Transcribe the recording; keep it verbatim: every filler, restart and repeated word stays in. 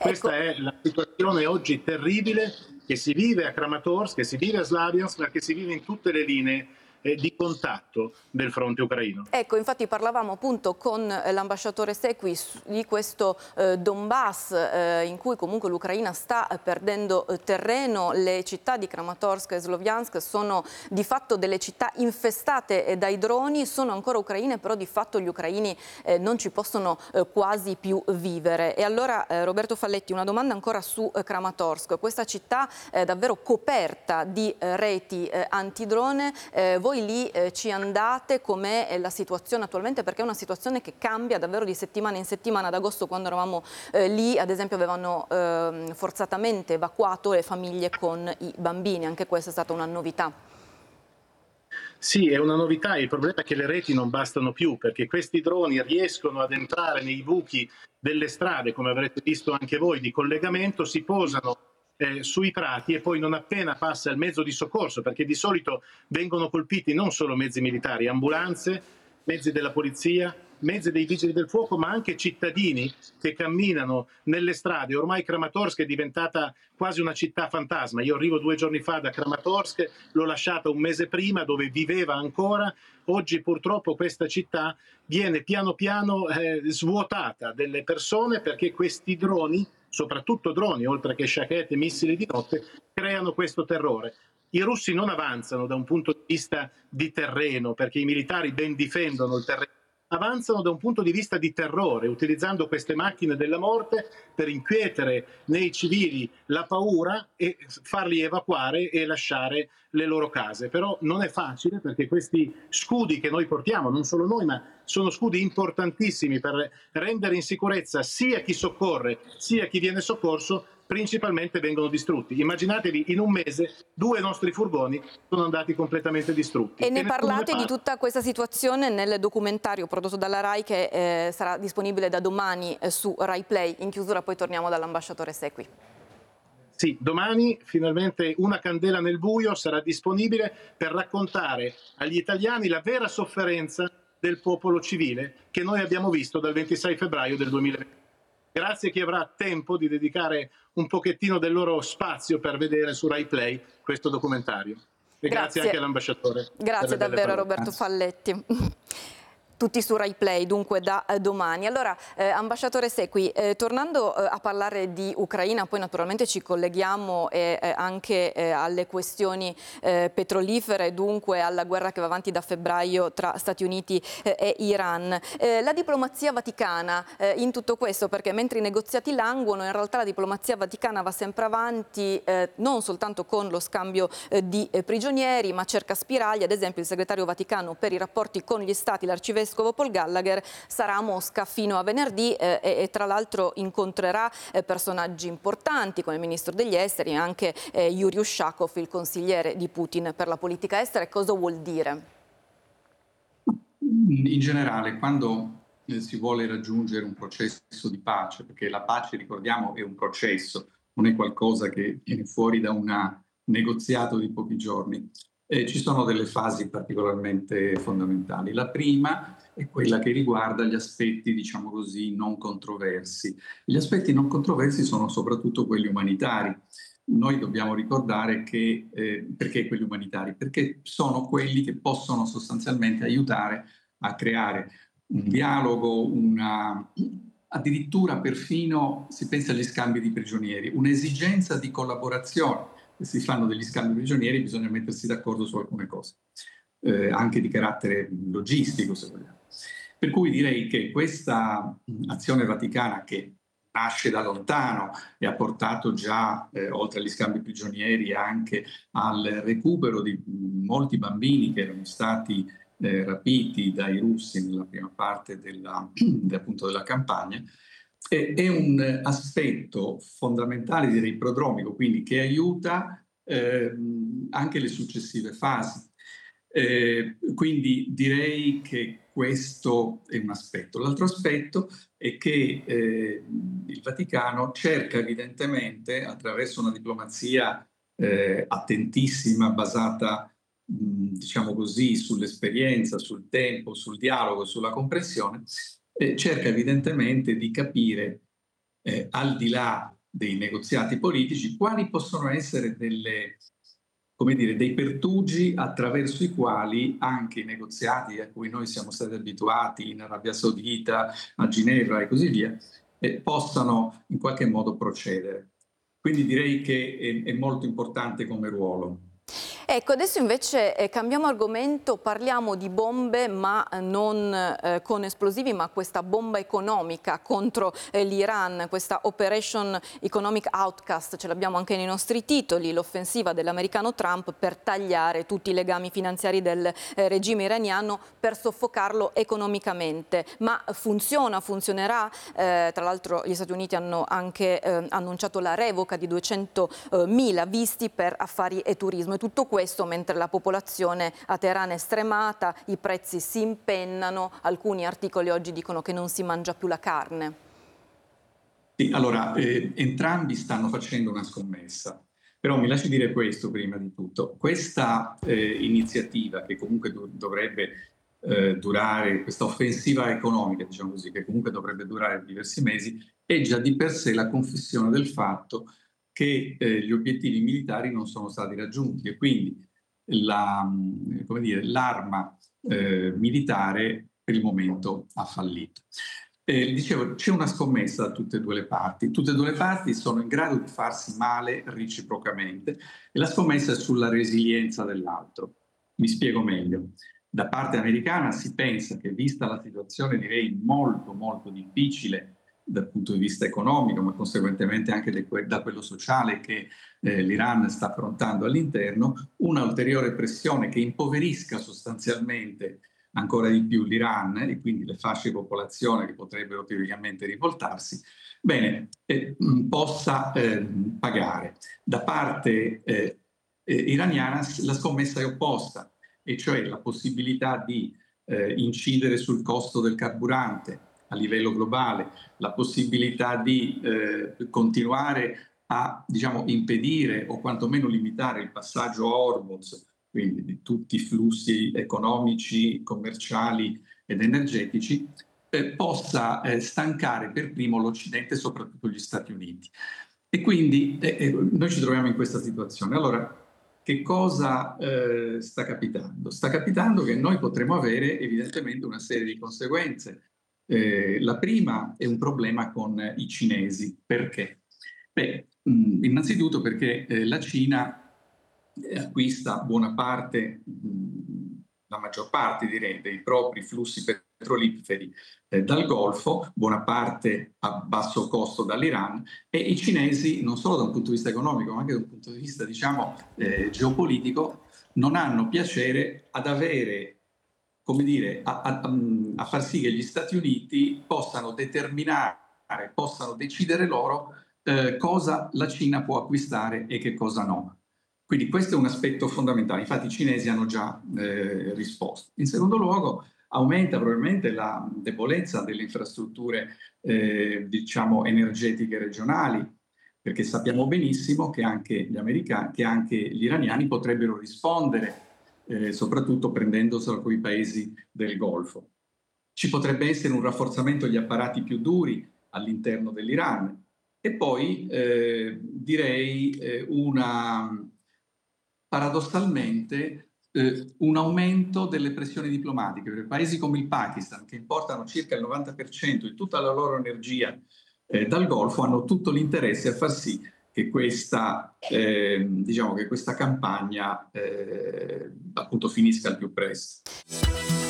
Questa Ecco. è la situazione oggi terribile che si vive a Kramatorsk, che si vive a Slaviansk, ma che si vive in tutte le linee eh, di contatto del fronte ucraino. Ecco, infatti parlavamo appunto con l'ambasciatore Sequi di questo eh, Donbass eh, in cui comunque l'Ucraina sta perdendo eh, terreno. Le città di Kramatorsk e Sloviansk sono di fatto delle città infestate eh, dai droni, sono ancora ucraine, però di fatto gli ucraini eh, non ci possono eh, quasi più vivere. E allora eh, Roberto Falletti, una domanda ancora su eh, Kramatorsk, questa città è davvero coperta di eh, reti eh, antidrone, eh, voi lì eh, ci andate, com'è la situazione attualmente, perché è una situazione che cambia davvero di settimana in settimana. Ad agosto, quando eravamo eh, lì, ad esempio, avevano eh, forzatamente evacuato le famiglie con i bambini, anche questa è stata una novità. Sì, è una novità, il problema è che le reti non bastano più, perché questi droni riescono ad entrare nei buchi delle strade, come avrete visto anche voi, di collegamento, si posano eh, sui prati e poi non appena passa il mezzo di soccorso, perché di solito vengono colpiti non solo mezzi militari, ambulanze, mezzi della polizia, mezzi dei vigili del fuoco, ma anche cittadini che camminano nelle strade. Ormai Kramatorsk è diventata quasi una città fantasma. Io arrivo due giorni fa da Kramatorsk, l'ho lasciata un mese prima dove viveva ancora. Oggi purtroppo questa città viene piano piano eh, svuotata delle persone perché questi droni, soprattutto droni, oltre che sciacchette e missili di notte, creano questo terrore. I russi non avanzano da un punto di vista di terreno, perché i militari ben difendono il terreno, avanzano da un punto di vista di terrore, utilizzando queste macchine della morte per inquietere nei civili la paura e farli evacuare e lasciare le loro case. Però non è facile, perché questi scudi che noi portiamo, non solo noi, ma sono scudi importantissimi per rendere in sicurezza sia chi soccorre sia chi viene soccorso, principalmente vengono distrutti. Immaginatevi, in un mese due nostri furgoni sono andati completamente distrutti. E ne E nessuno ne parlate di parla. tutta questa situazione nel documentario prodotto dalla RAI che eh, sarà disponibile da domani eh, su Rai Play. In chiusura poi torniamo dall'ambasciatore Sequi. Sì, domani finalmente Una candela nel buio sarà disponibile per raccontare agli italiani la vera sofferenza del popolo civile che noi abbiamo visto dal ventisei febbraio del duemilaventi. Grazie a chi avrà tempo di dedicare un pochettino del loro spazio per vedere su Rai Play questo documentario. E grazie, Grazie. anche all'ambasciatore. Grazie davvero Roberto Falletti. Tutti su Rai Play, dunque da eh, domani. Allora, eh, ambasciatore Sequi, eh, tornando eh, a parlare di Ucraina, poi naturalmente ci colleghiamo eh, eh, anche eh, alle questioni eh, petrolifere, dunque alla guerra che va avanti da febbraio tra Stati Uniti eh, e Iran. Eh, la diplomazia vaticana eh, in tutto questo, perché mentre i negoziati languono, in realtà la diplomazia vaticana va sempre avanti, eh, non soltanto con lo scambio eh, di eh, prigionieri, ma cerca spiragli. Ad esempio il segretario vaticano per i rapporti con gli stati, l'arcivescovo Paul Gallagher, sarà a Mosca fino a venerdì eh, e, e tra l'altro incontrerà eh, personaggi importanti come il ministro degli esteri e anche eh, Yuri Ushakov, il consigliere di Putin per la politica estera. E cosa vuol dire? In generale, quando eh, si vuole raggiungere un processo di pace, perché la pace, ricordiamo, è un processo, non è qualcosa che viene fuori da un negoziato di pochi giorni, eh, ci sono delle fasi particolarmente fondamentali. La prima è quella che riguarda gli aspetti, diciamo così, non controversi. Gli aspetti non controversi sono soprattutto quelli umanitari. Noi dobbiamo ricordare che, eh, perché quelli umanitari? Perché sono quelli che possono sostanzialmente aiutare a creare un dialogo, una, addirittura perfino si pensa agli scambi di prigionieri, un'esigenza di collaborazione. Se si fanno degli scambi prigionieri bisogna mettersi d'accordo su alcune cose, eh, anche di carattere logistico se vogliamo. Per cui direi che questa azione vaticana, che nasce da lontano e ha portato già, eh, oltre agli scambi prigionieri, anche al recupero di molti bambini che erano stati eh, rapiti dai russi nella prima parte della, appunto, della campagna, è, è un aspetto fondamentale, direi prodromico, quindi che aiuta eh, anche le successive fasi. Eh, quindi direi che questo è un aspetto. L'altro aspetto è che eh, il Vaticano cerca evidentemente, attraverso una diplomazia eh, attentissima, basata mh, diciamo così sull'esperienza, sul tempo, sul dialogo, sulla comprensione, eh, cerca evidentemente di capire eh, al di là dei negoziati politici, quali possono essere delle, come dire, dei pertugi attraverso i quali anche i negoziati a cui noi siamo stati abituati in Arabia Saudita, a Ginevra e così via, eh, possano in qualche modo procedere. Quindi direi che è, è molto importante come ruolo. Ecco, adesso invece eh, cambiamo argomento, parliamo di bombe ma non eh, con esplosivi, ma questa bomba economica contro eh, l'Iran, questa Operation Economic Outcast, ce l'abbiamo anche nei nostri titoli, l'offensiva dell'americano Trump per tagliare tutti i legami finanziari del eh, regime iraniano, per soffocarlo economicamente. Ma funziona, funzionerà? Eh, tra l'altro gli Stati Uniti hanno anche eh, annunciato la revoca di duecentomila visti per affari e turismo. E tutto questo mentre la popolazione a Teheran è stremata, i prezzi si impennano, alcuni articoli oggi dicono che non si mangia più la carne. Sì, allora, eh, entrambi stanno facendo una scommessa, però mi lasci dire questo prima di tutto. Questa eh, iniziativa, che comunque do- dovrebbe eh, durare, questa offensiva economica, diciamo così, che comunque dovrebbe durare diversi mesi, è già di per sé la confessione del fatto che eh, gli obiettivi militari non sono stati raggiunti e quindi la, come dire, l'arma eh, militare per il momento ha fallito. Eh, dicevo, c'è una scommessa da tutte e due le parti. Tutte e due le parti sono in grado di farsi male reciprocamente e la scommessa è sulla resilienza dell'altro. Mi spiego meglio. Da parte americana si pensa che, vista la situazione direi molto molto difficile dal punto di vista economico, ma conseguentemente anche da quello sociale che eh, l'Iran sta affrontando all'interno, una ulteriore pressione che impoverisca sostanzialmente ancora di più l'Iran e quindi le fasce di popolazione che potrebbero teoricamente rivoltarsi, bene, eh, possa eh, pagare. Da parte eh, eh, iraniana la scommessa è opposta, e cioè la possibilità di eh, incidere sul costo del carburante a livello globale, la possibilità di eh, continuare a, diciamo, impedire o quantomeno limitare il passaggio a Hormuz, quindi di tutti i flussi economici, commerciali ed energetici, eh, possa eh, stancare per primo l'Occidente e soprattutto gli Stati Uniti. E quindi eh, eh, noi ci troviamo in questa situazione. Allora, che cosa eh, sta capitando? Sta capitando che noi potremo avere evidentemente una serie di conseguenze. Eh, la prima è un problema con i cinesi. Perché? Beh, mh, innanzitutto perché eh, la Cina acquista buona parte, mh, la maggior parte direi, dei propri flussi petroliferi eh, dal Golfo, buona parte a basso costo dall'Iran, e i cinesi, non solo da un punto di vista economico, ma anche da un punto di vista, diciamo, eh, geopolitico, non hanno piacere ad avere, come dire, a, a, a far sì che gli Stati Uniti possano determinare, possano decidere loro eh, cosa la Cina può acquistare e che cosa no. Quindi questo è un aspetto fondamentale, infatti i cinesi hanno già eh, risposto. In secondo luogo, aumenta probabilmente la debolezza delle infrastrutture eh, diciamo energetiche regionali, perché sappiamo benissimo che anche gli americani, che anche gli iraniani potrebbero rispondere, eh, soprattutto prendendosela con i paesi del Golfo. Ci potrebbe essere un rafforzamento degli apparati più duri all'interno dell'Iran e poi eh, direi eh, una paradossalmente eh, un aumento delle pressioni diplomatiche, perché paesi come il Pakistan, che importano circa il novanta per cento di tutta la loro energia eh, dal Golfo, hanno tutto l'interesse a far sì che questa, eh, diciamo che questa campagna eh, appunto finisca al più presto.